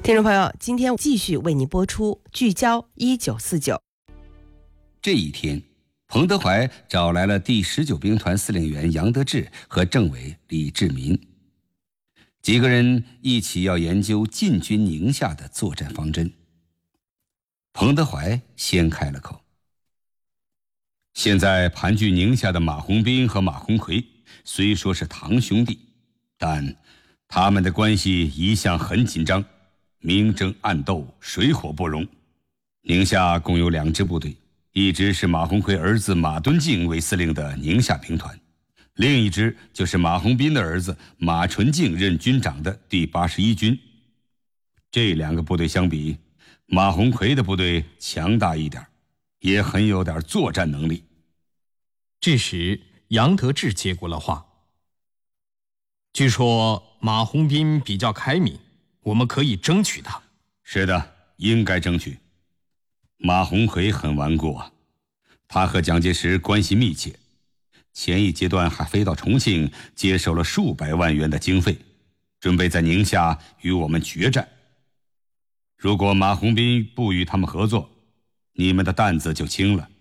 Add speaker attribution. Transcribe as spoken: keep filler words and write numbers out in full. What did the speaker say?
Speaker 1: 听众朋友，今天继续为您播出聚焦一九四九。
Speaker 2: 这一天，彭德怀找来了第十九兵团司令员杨得志和政委李志民，几个人一起要研究进军宁夏的作战方针。彭德怀先开了口：现在盘踞宁夏的马鸿宾和马鸿逵虽说是堂兄弟，但他们的关系一向很紧张，明争暗斗，水火不容。宁夏共有两支部队，一支是马鸿逵儿子马敦敬为司令的宁夏兵团，另一支就是马鸿宾的儿子马纯敬任军长的第八十一军。这两个部队相比，马鸿逵的部队强大一点，也很有点作战能力。
Speaker 3: 这时杨得志接过了话：据说马鸿宾比较开明，我们可以争取他。
Speaker 2: 是的，应该争取。马鸿逵很顽固啊，他和蒋介石关系密切，前一阶段还飞到重庆接受了数百万元的经费，准备在宁夏与我们决战。如果马鸿宾不与他们合作，你们的担子就轻了。